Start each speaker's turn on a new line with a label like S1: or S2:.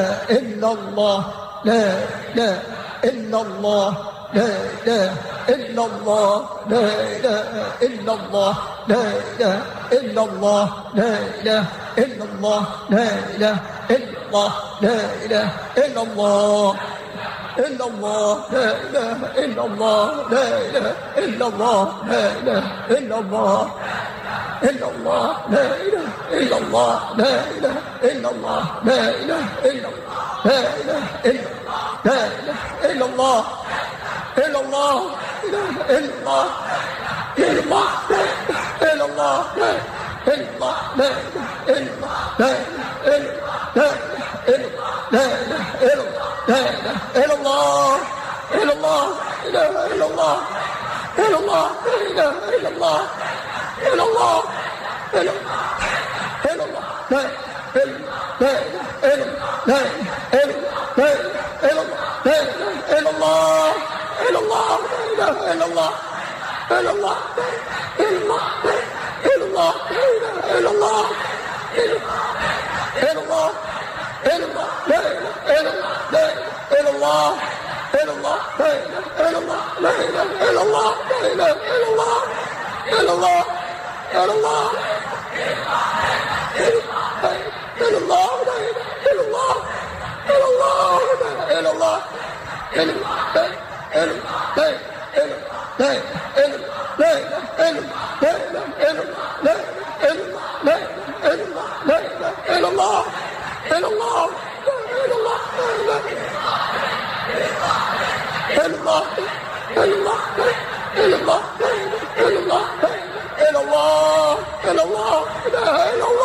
S1: إلا الله لا إله إلا الله لا إله إلا الله لا إله إلا الله لا إله إلا الله لا إله إلا الله لا إله إلا الله لا إله إلا الله إلا الله لا إله إلا الله لا إله إلا الله لا إله إلا الله إلا الله لا إله إلا الله لا إله إلا الله لا إله إلا الله لا إله إلا الله لا إله إلا الله إلا الله إله إلا الله إلا الله إلا الله إلا الله لا إله إلا الله لا إله إلا الله لا إله إلا الله إلا الله إله إلا الله إلا الله إله إلا الله إلا الله إلا إلا الله لا لا إلا لا إلا لا إلا لا إلا الله إلا الله لا إله إلا الله إلا الله إلا الله إلا الله إلا الله إلا الله إلا الله لا إله إلا الله إلا الله لا إله إلا الله لا إله إلا الله لا إله إلا الله إلا الله إلا الله إلا الله لا إله إلا الله إلا الله لا إله إلا الله إلا الله إلا الله إلا الله إلا الله إلا الله إلا الله إلا الله إلا الله إلا الله إلا الله إلا الله إلا الله